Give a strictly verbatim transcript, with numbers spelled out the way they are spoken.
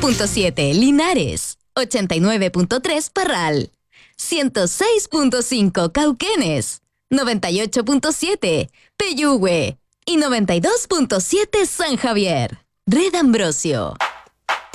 punto siete Linares, ochenta y nueve punto tres Parral, ciento seis punto cinco Cauquenes, noventa y ocho punto siete Peyúgue y noventa y dos punto siete San Javier. Red Ambrosio.